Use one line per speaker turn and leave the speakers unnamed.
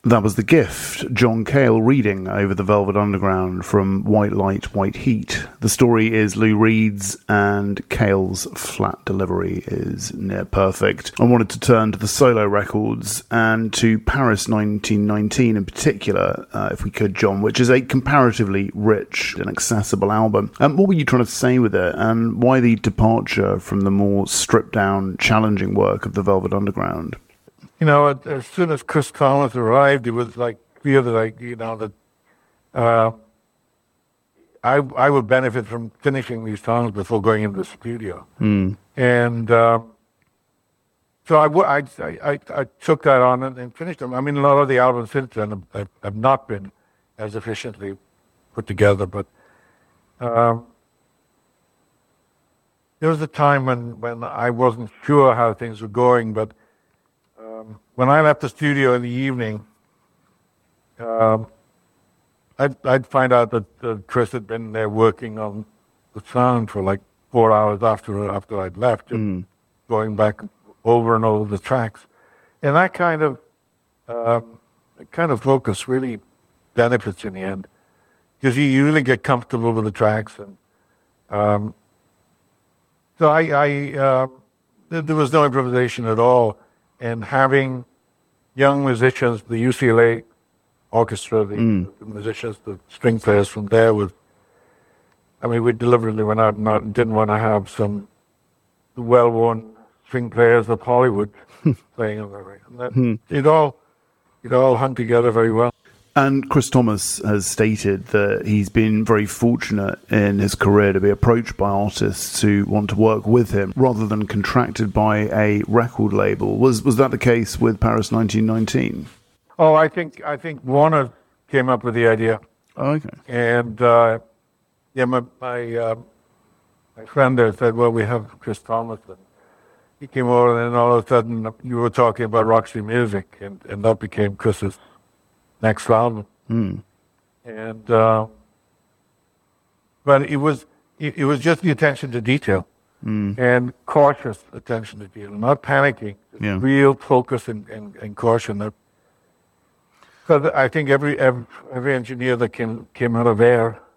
That was The Gift, John Cale reading over The Velvet Underground from White Light, White Heat. The story is Lou Reed's, and Cale's flat delivery is near perfect. I wanted to turn to the solo records and to Paris 1919 in particular, if we could, John, which is a comparatively rich and accessible album. What were you trying to say with it, and why the departure from the more stripped-down, challenging work of The Velvet Underground?
You know, as soon as Chris Thomas arrived, it was like clear that I would benefit from finishing these songs before going into the studio. And so I took that on and finished them. I mean, a lot of the albums since then have not been as efficiently put together, but there was a time when I wasn't sure how things were going, but when I left the studio in the evening, I'd find out that Chris had been there working on the sound for like 4 hours after I'd left, just going back over and over the tracks, and that kind of focus really benefits in the end, because you really get comfortable with the tracks, and so there was no improvisation at all. And having young musicians, the UCLA orchestra, the musicians, the string players from there, we deliberately went out and didn't want to have some well-worn string players of Hollywood playing on the and it all hung together very well.
And Chris Thomas has stated that he's been very fortunate in his career to be approached by artists who want to work with him rather than contracted by a record label. Was that the case with Paris 1919?
Oh, I think Warner came up with the idea.
Oh, okay.
And my friend there said, well, we have Chris Thomas. And he came over, and then all of a sudden you were talking about Roxy Music, and that became Chris's next album. And but it was just the attention to detail and cautious attention to detail, not panicking, real focus and caution. Because I think every engineer that came out of Air